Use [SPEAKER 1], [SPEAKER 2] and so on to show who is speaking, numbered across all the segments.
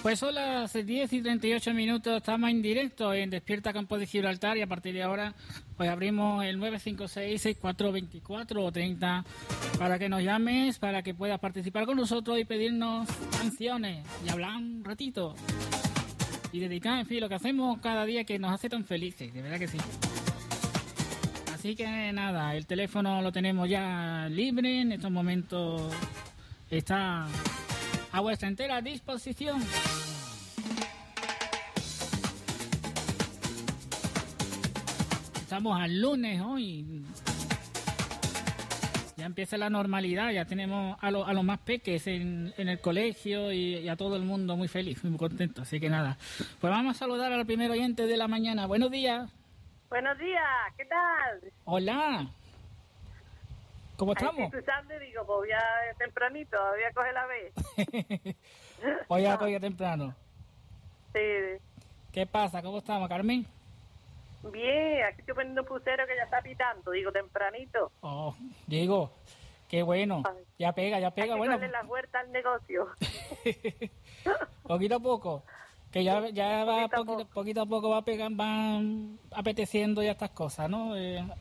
[SPEAKER 1] Pues son las 10:38, estamos en directo en Despierta Campo de Gibraltar y a partir de ahora pues abrimos el 956-6424 o 30 para que nos llames, para que puedas participar con nosotros y pedirnos canciones y hablar un ratito y dedicar, en fin, lo que hacemos cada día que nos hace tan felices, de verdad que sí. Así que nada, el teléfono lo tenemos ya libre, en estos momentos está a vuestra entera disposición. Estamos al lunes hoy. Ya empieza la normalidad, ya tenemos a los más peques en el colegio y a todo el mundo muy feliz, muy contento. Así que nada, pues vamos a saludar al primer oyente de la mañana. Buenos días.
[SPEAKER 2] Buenos días, ¿qué tal?
[SPEAKER 1] Hola. ¿Cómo estamos?
[SPEAKER 2] Estoy escuchando y digo, pues ya tempranito, voy a coger la vez.
[SPEAKER 1] Hoy a coger temprano.
[SPEAKER 2] Sí.
[SPEAKER 1] ¿Qué pasa? ¿Cómo estamos, Carmen?
[SPEAKER 2] Bien, aquí estoy poniendo un pulsero que ya está pitando, digo, tempranito.
[SPEAKER 1] Oh, digo, qué bueno.
[SPEAKER 2] Ay.
[SPEAKER 1] Ya pega,
[SPEAKER 2] Hay que
[SPEAKER 1] bueno.
[SPEAKER 2] darle la vuelta al negocio.
[SPEAKER 1] Poquito a poco. Que ya va poquito a poco va van apeteciendo ya estas cosas, ¿no?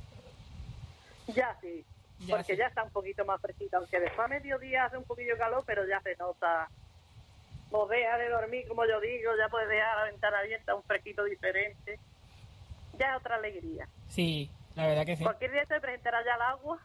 [SPEAKER 2] Ya sí,
[SPEAKER 1] Ya
[SPEAKER 2] porque
[SPEAKER 1] sí.
[SPEAKER 2] ya está un poquito más fresquito, aunque después a mediodía hace un poquillo de calor, pero ya se nota. Vos deja de dormir, como yo digo, ya puedes dejar la ventana abierta, un fresquito diferente. Ya es otra alegría.
[SPEAKER 1] Sí, la verdad que sí.
[SPEAKER 2] Cualquier día se presentará ya el agua.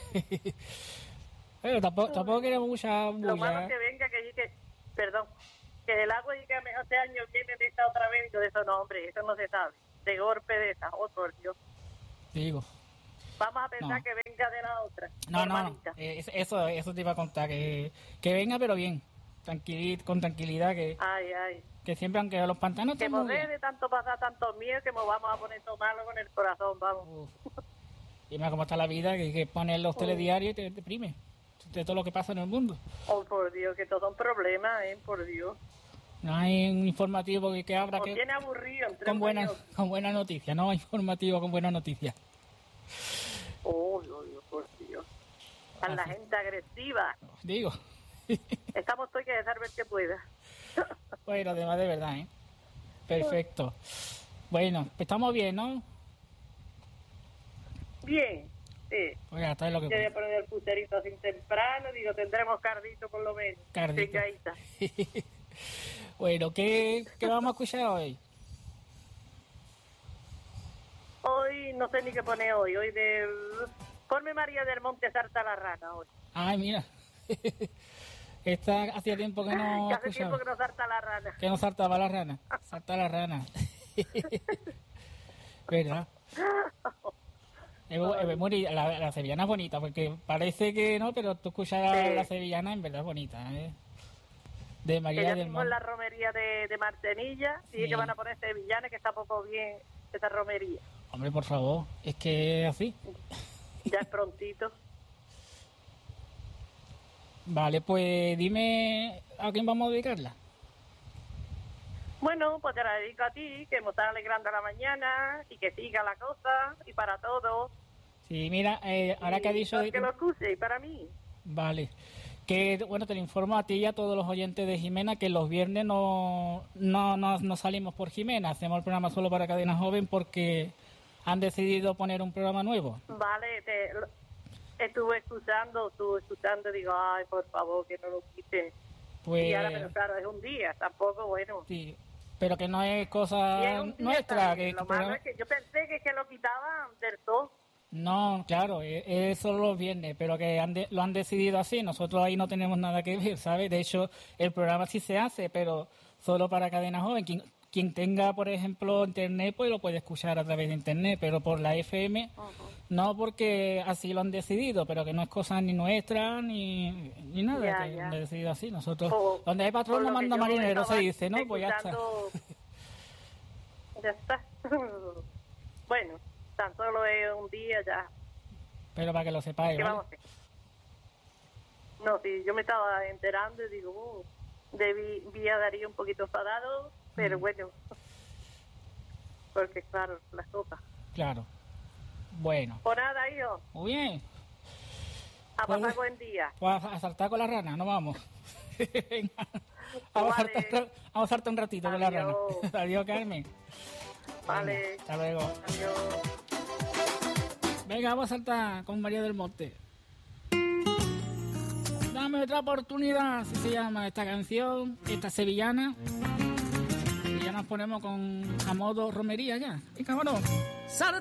[SPEAKER 1] Pero tampoco queremos mucha
[SPEAKER 2] Lo malo
[SPEAKER 1] bulla.
[SPEAKER 2] es que venga, perdón, que el agua diga mejor este año viene de esta otra vez y todo eso, no, hombre, eso no se sabe. De golpe de esta, oh por Dios.
[SPEAKER 1] Digo.
[SPEAKER 2] Vamos a pensar
[SPEAKER 1] No.
[SPEAKER 2] que venga de la otra.
[SPEAKER 1] No.
[SPEAKER 2] Normalita.
[SPEAKER 1] Eso te iba a contar, que venga pero bien. Con tranquilidad,
[SPEAKER 2] Ay.
[SPEAKER 1] que siempre, aunque los pantanos
[SPEAKER 2] Que
[SPEAKER 1] están muy
[SPEAKER 2] nos deje
[SPEAKER 1] bien.
[SPEAKER 2] de tanto pasar tantos miedos que nos vamos a poner todo malo con el corazón, vamos.
[SPEAKER 1] Uf. Y mira cómo está la vida, que pones los telediarios y te deprime de todo lo que pasa en el mundo.
[SPEAKER 2] Oh, por Dios, que todo es un problema, por Dios.
[SPEAKER 1] No hay un informativo que abra
[SPEAKER 2] Nos
[SPEAKER 1] que
[SPEAKER 2] tiene aburrido. entre
[SPEAKER 1] con buenas
[SPEAKER 2] medio.
[SPEAKER 1] noticias, no hay informativo con buenas noticias.
[SPEAKER 2] Oh, Dios, por Dios. A la
[SPEAKER 1] Así.
[SPEAKER 2] gente agresiva.
[SPEAKER 1] Digo.
[SPEAKER 2] Estamos todos que dejar ver que pueda.
[SPEAKER 1] Bueno, además de verdad, ¿eh? Perfecto. Bueno, pues estamos bien, ¿no?
[SPEAKER 2] Bien, sí.
[SPEAKER 1] Pues ya está, es lo que
[SPEAKER 2] Yo voy a
[SPEAKER 1] puede.
[SPEAKER 2] poner el pucherito así temprano, digo, tendremos cardito por lo menos.
[SPEAKER 1] Cardito.
[SPEAKER 2] Picadita.
[SPEAKER 1] Bueno, ¿qué vamos a escuchar hoy?
[SPEAKER 2] Hoy no sé ni qué poner hoy de... Ponme María del Monte Sarta la Rana hoy.
[SPEAKER 1] Ay, mira. Hacía tiempo que no
[SPEAKER 2] Que hace tiempo
[SPEAKER 1] escuchaba.
[SPEAKER 2] que no sarta la rana.
[SPEAKER 1] Que no saltaba la rana. Salta la rana. ¿Verdad? La sevillana es bonita, porque parece que no, pero tú escuchas
[SPEAKER 2] Sí.
[SPEAKER 1] la sevillana, en verdad es bonita, ¿eh? De María
[SPEAKER 2] Que ya
[SPEAKER 1] del
[SPEAKER 2] mismo en
[SPEAKER 1] Monte.
[SPEAKER 2] la romería de Martenilla,
[SPEAKER 1] Sí.
[SPEAKER 2] y que van a poner sevillanas, que está poco bien esa romería.
[SPEAKER 1] Hombre, por favor, es que es así.
[SPEAKER 2] Ya es prontito.
[SPEAKER 1] Vale, pues dime a quién vamos a dedicarla.
[SPEAKER 2] Bueno, pues te la dedico a ti, que me estás alegrando la mañana, y que siga la cosa, y para todos.
[SPEAKER 1] Sí, mira, ahora que ha dicho...
[SPEAKER 2] Que lo escuche, y para mí.
[SPEAKER 1] Vale. Que, bueno, te lo informo a ti y a todos los oyentes de Jimena que los viernes no salimos por Jimena, hacemos el programa solo para Cadena Joven porque han decidido poner un programa nuevo.
[SPEAKER 2] Vale, estuve escuchando, digo, ay, por favor, que no lo quiten.
[SPEAKER 1] Pues,
[SPEAKER 2] Y ahora, pero claro, es un día, tampoco, bueno.
[SPEAKER 1] sí, pero que no es
[SPEAKER 2] Y
[SPEAKER 1] cosa
[SPEAKER 2] es un día
[SPEAKER 1] nuestra.
[SPEAKER 2] también. Lo malo es que yo pensé que lo quitaban del todo.
[SPEAKER 1] No, claro, es solo los viernes, pero que lo han decidido así. Nosotros ahí no tenemos nada que ver, ¿sabes? De hecho, el programa sí se hace, pero solo para Cadena Joven. Quien tenga, por ejemplo, internet, pues lo puede escuchar a través de internet, pero por la FM, no, porque así lo han decidido, pero que no es cosa ni nuestra ni nada,
[SPEAKER 2] Ya,
[SPEAKER 1] que
[SPEAKER 2] ya.
[SPEAKER 1] han decidido así. Nosotros,
[SPEAKER 2] Por-
[SPEAKER 1] donde hay patrón
[SPEAKER 2] por
[SPEAKER 1] no
[SPEAKER 2] lo que
[SPEAKER 1] manda
[SPEAKER 2] yo
[SPEAKER 1] marinero, se
[SPEAKER 2] estaba
[SPEAKER 1] dice, ¿no? Pues ya está.
[SPEAKER 2] escuchando- Ya está. Bueno, tan solo es un día ya.
[SPEAKER 1] Pero para que lo sepáis,
[SPEAKER 2] ¿Qué
[SPEAKER 1] ¿vale?
[SPEAKER 2] vamos a hacer? No, sí, yo me estaba enterando y digo, vi a Darío un poquito enfadado, pero bueno, porque claro, la sopa.
[SPEAKER 1] Claro. Bueno,
[SPEAKER 2] Por nada, hijo,
[SPEAKER 1] muy bien.
[SPEAKER 2] a
[SPEAKER 1] Pues-
[SPEAKER 2] pasar buen día.
[SPEAKER 1] Pues a saltar con la rana, no vamos. Venga. Vamos
[SPEAKER 2] Vale.
[SPEAKER 1] a saltar un ratito con la rana.
[SPEAKER 2] Adiós.
[SPEAKER 1] Adiós, Carmen.
[SPEAKER 2] Vale.
[SPEAKER 1] Hasta luego.
[SPEAKER 2] Adiós.
[SPEAKER 1] Venga, vamos a saltar con María del Monte. Dame otra oportunidad, así se llama esta canción, esta sevillana. Y ya nos ponemos a modo romería ya. Y vámonos.